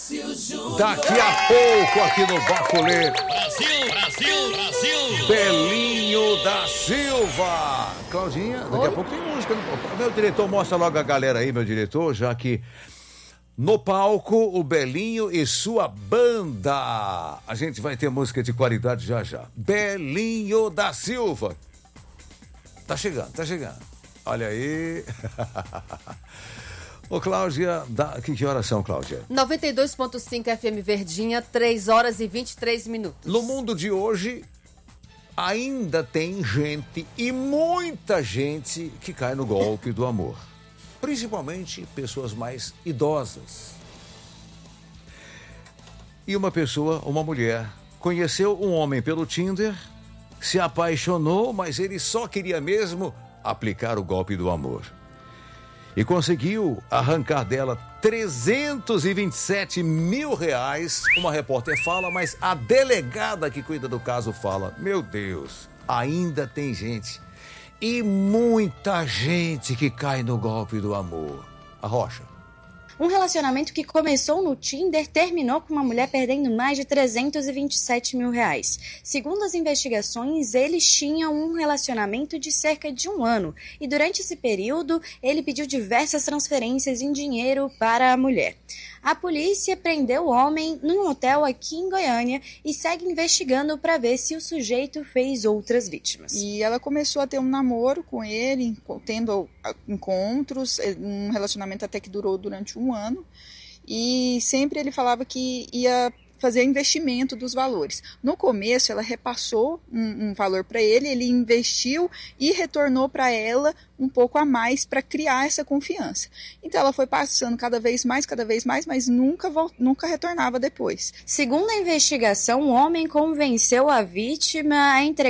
Daqui a pouco aqui no Bacolê. Brasil. Belinho da Silva. Claudinha, daqui a pouco tem música. Meu diretor, mostra logo a galera aí, meu diretor, já que no palco o Belinho e sua banda. A gente vai ter música de qualidade já. Belinho da Silva. Tá chegando. Olha aí. Ô, Cláudia, que horas são, Cláudia? 92.5 FM Verdinha, 3 horas e 23 minutos. No mundo de hoje, ainda tem gente, e muita gente, que cai no golpe do amor. Principalmente pessoas mais idosas. E uma mulher, conheceu um homem pelo Tinder, se apaixonou, mas ele só queria mesmo aplicar o golpe do amor. E conseguiu arrancar dela R$327 mil. Uma repórter fala, mas a delegada que cuida do caso fala: meu Deus, ainda tem gente, e muita gente, que cai no golpe do amor. A Rocha. Um relacionamento que começou no Tinder terminou com uma mulher perdendo mais de R$327 mil. Segundo as investigações, eles tinham um relacionamento de cerca de 1 ano e durante esse período ele pediu diversas transferências em dinheiro para a mulher. A polícia prendeu o homem num hotel aqui em Goiânia e segue investigando para ver se o sujeito fez outras vítimas. E ela começou a ter um namoro com ele, tendo encontros, um relacionamento até que durou durante 1 ano. E sempre ele falava que ia fazer investimento dos valores. No começo, ela repassou um valor para ele, ele investiu e retornou para ela um pouco a mais para criar essa confiança. Então, ela foi passando cada vez mais, mas nunca retornava depois. Segundo a investigação, o homem convenceu a vítima a entregar